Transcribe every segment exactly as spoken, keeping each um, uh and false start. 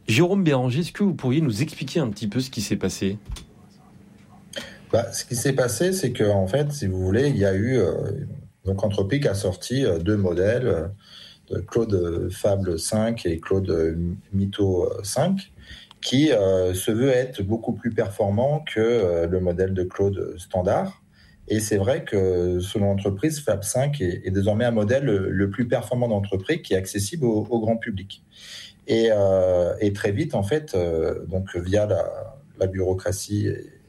Jérôme Béranger, est-ce que vous pourriez nous expliquer un petit peu ce qui s'est passé ? Bah, ce qui s'est passé, c'est que en fait, si vous voulez, il y a eu euh, donc Anthropic a sorti euh, deux modèles, euh, de Claude Fable cinq et Claude Mytho cinq, qui euh, se veut être beaucoup plus performant que euh, le modèle de Claude standard. Et c'est vrai que selon l'entreprise, Fable cinq est, est désormais un modèle le, le plus performant d'entreprise qui est accessible au, au grand public. Et, euh, et très vite, en fait, euh, donc via la, la bureaucratie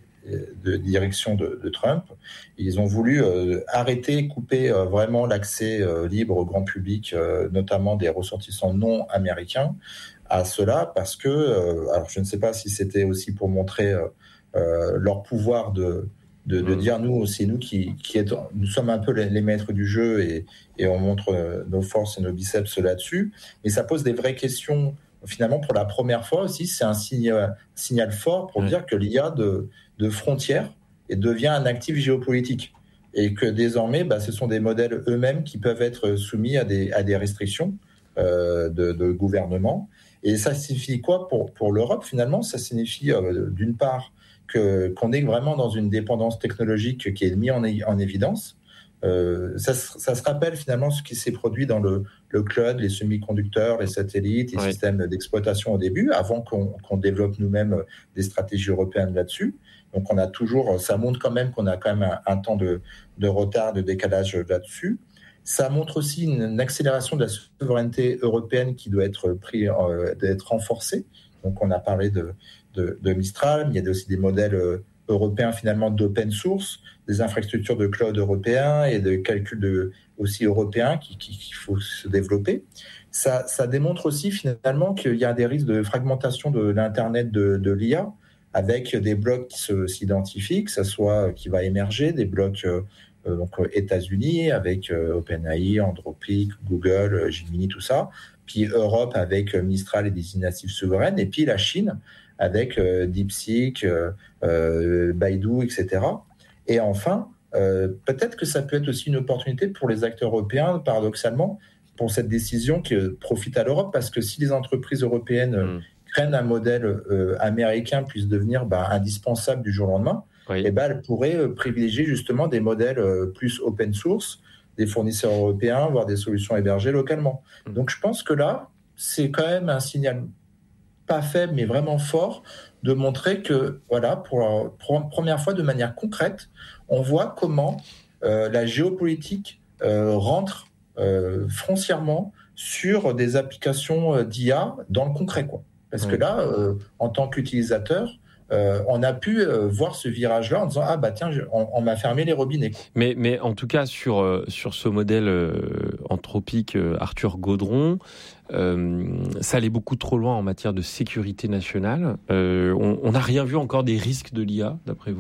de direction de, de Trump, ils ont voulu euh, arrêter, couper euh, vraiment l'accès euh, libre au grand public, euh, notamment des ressortissants non américains, à cela, parce que, euh, alors je ne sais pas si c'était aussi pour montrer euh, euh, leur pouvoir de, de, de mmh. dire nous, c'est nous qui, qui est, nous sommes un peu les, les maîtres du jeu et, et on montre euh, nos forces et nos biceps là-dessus, mais ça pose des vraies questions. Finalement, pour la première fois aussi, c'est un signal, signal fort pour mmh. dire que l'I A de de frontières et devient un actif géopolitique. Et que désormais, bah, ce sont des modèles eux-mêmes qui peuvent être soumis à des, à des restrictions euh, de, de gouvernement. Et ça signifie quoi pour, pour l'Europe, finalement ? Ça signifie, euh, d'une part, que, qu'on est vraiment dans une dépendance technologique qui est mise en, en évidence. Euh, ça, ça se rappelle finalement ce qui s'est produit dans le, le cloud, les semi-conducteurs, les satellites, les oui. systèmes d'exploitation au début, avant qu'on, qu'on développe nous-mêmes des stratégies européennes là-dessus. Donc on a toujours, ça montre quand même qu'on a quand même un, un temps de, de retard, de décalage là-dessus. Ça montre aussi une, une accélération de la souveraineté européenne qui doit être pris, euh, d'être renforcée. Donc on a parlé de, de, de Mistral, mais il y a aussi des modèles euh, européens finalement d'open source, des infrastructures de cloud européens et de calcul de, aussi européens qu'il qui, qui faut se développer. Ça, ça démontre aussi finalement qu'il y a des risques de fragmentation de l'Internet de, de l'I A, avec des blocs qui se, s'identifient, que ça soit qui va émerger, des blocs euh, donc États-Unis avec euh, OpenAI, Anthropic, Google, euh, Gemini, tout ça, puis Europe avec euh, Mistral et des initiatives souveraines, et puis la Chine avec euh, DeepSeek, euh, euh, Baidu, et cetera. Et enfin, euh, peut-être que ça peut être aussi une opportunité pour les acteurs européens, paradoxalement, pour cette décision qui euh, profite à l'Europe, parce que si les entreprises européennes mmh. prennent un modèle euh, américain puisse devenir bah, indispensable du jour au lendemain, oui. et bah, elles pourraient euh, privilégier justement des modèles euh, plus open source, des fournisseurs européens, voire des solutions hébergées localement. Mmh. Donc je pense que là, c'est quand même un signal pas faible, mais vraiment fort, de montrer que, voilà, pour la pour première fois, de manière concrète, on voit comment euh, la géopolitique euh, rentre euh, foncièrement sur des applications d'I A dans le concret, quoi. Parce oui. que là, euh, en tant qu'utilisateur, euh, on a pu euh, voir ce virage-là en disant « Ah bah tiens, je, on, on m'a fermé les robinets ». Mais, mais en tout cas, sur, euh, sur ce modèle euh, anthropique euh, Arthur Gaudron, euh, ça allait beaucoup trop loin en matière de sécurité nationale. Euh, on n'a rien vu encore des risques de l'I A, d'après vous ?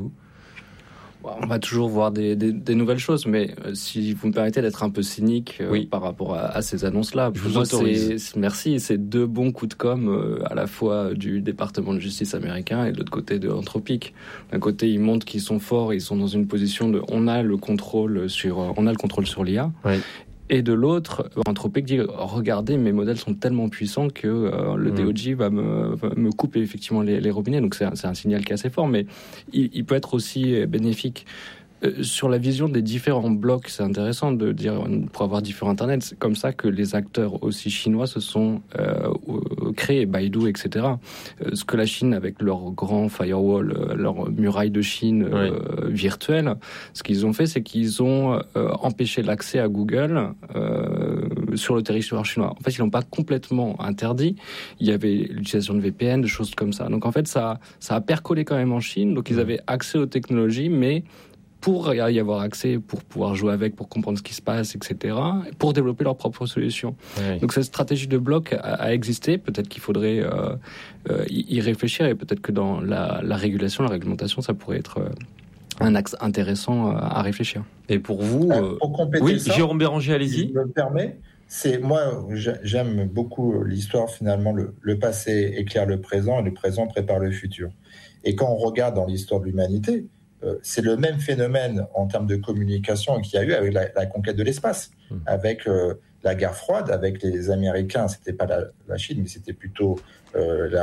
On va toujours voir des, des, des nouvelles choses, mais euh, si vous me permettez d'être un peu cynique euh, oui. par rapport à, à ces annonces-là, je vous moi, autorise. C'est, merci, c'est deux bons coups de com' euh, à la fois du département de justice américain et de l'autre côté de Anthropic. D'un côté, ils montrent qu'ils sont forts, ils sont dans une position de on a le contrôle sur, on a le contrôle sur l'I A. Oui. Et de l'autre, Anthropic dit « Regardez, mes modèles sont tellement puissants que euh, le mmh. D O J va me, va me couper effectivement les, les robinets. » Donc c'est un, c'est un signal qui est assez fort, mais il, il peut être aussi bénéfique. Euh, sur la vision des différents blocs, c'est intéressant de dire pour avoir différents Internet. C'est comme ça que les acteurs aussi chinois se sont euh, créés, Baidu, et cetera. Euh, ce que la Chine, avec leur grand firewall, euh, leur muraille de Chine euh, oui. virtuelle, ce qu'ils ont fait, c'est qu'ils ont euh, empêché l'accès à Google euh, sur le territoire chinois. En fait, ils l'ont pas complètement interdit. Il y avait l'utilisation de V P N, de choses comme ça. Donc en fait, ça, ça a percolé quand même en Chine. Donc ils avaient accès aux technologies, mais pour y avoir accès, pour pouvoir jouer avec, pour comprendre ce qui se passe, et cetera, pour développer leurs propres solutions. Oui. Donc cette stratégie de bloc a, a existé, peut-être qu'il faudrait euh, euh, y réfléchir, et peut-être que dans la, la régulation, la réglementation, ça pourrait être euh, un axe intéressant euh, à réfléchir. Et pour vous... Euh, pour compléter oui, ça, Jérôme Béranger, allez-y. Si je me permets, c'est, moi, j'aime beaucoup l'histoire, finalement, le, le passé éclaire le présent, et le présent prépare le futur. Et quand on regarde dans l'histoire de l'humanité, c'est le même phénomène en termes de communication qu'il y a eu avec la, la conquête de l'espace, mmh. avec euh, la guerre froide, avec les Américains. C'était pas la, la Chine, mais c'était plutôt euh, la